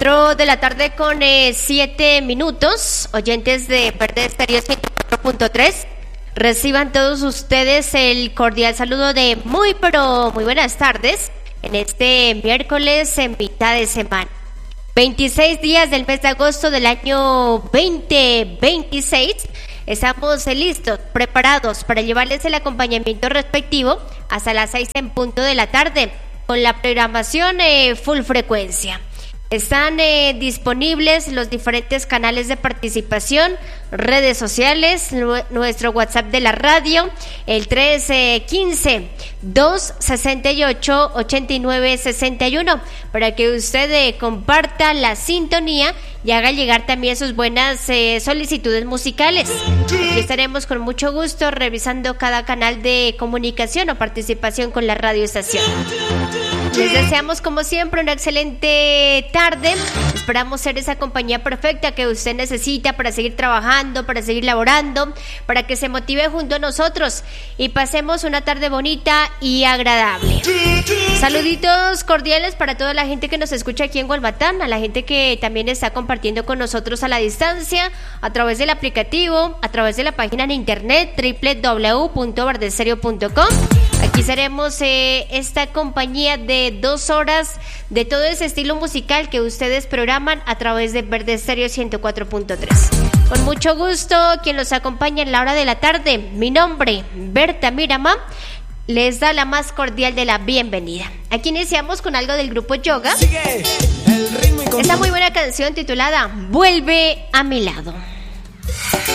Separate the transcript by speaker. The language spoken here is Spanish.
Speaker 1: 4 de la tarde con 7 minutos, oyentes de Verde Estéreo 104.3. Reciban todos ustedes el cordial saludo de muy buenas tardes en este miércoles en mitad de semana. 26 días del mes de agosto del año 2026. Estamos listos, preparados para llevarles el acompañamiento respectivo hasta las 6 en punto de la tarde con la programación full frecuencia. Están disponibles los diferentes canales de participación, redes sociales, nuestro WhatsApp de la radio, el 315-268-8961, para que usted comparta la sintonía y haga llegar también sus buenas solicitudes musicales. Aquí estaremos con mucho gusto revisando cada canal de comunicación o participación con la radioestación. Les deseamos como siempre una excelente tarde. Esperamos ser esa compañía perfecta que usted necesita para seguir trabajando, para seguir laborando, para que se motive junto a nosotros y pasemos una tarde bonita y agradable. Saluditos cordiales para toda la gente que nos escucha aquí en Gualmatán, a la gente que también está compartiendo con nosotros a la distancia, a través del aplicativo, a través de la página en internet www.verdestereo.com. Aquí seremos esta compañía de 2 horas de todo ese estilo musical que ustedes programan a través de Verde Estéreo 104.3. Con mucho gusto, quien los acompaña en la hora de la tarde, mi nombre, Berta Miramá, les da la más cordial de la bienvenida. Aquí iniciamos con algo del grupo Yoga. Esta muy buena canción titulada Vuelve a mi lado.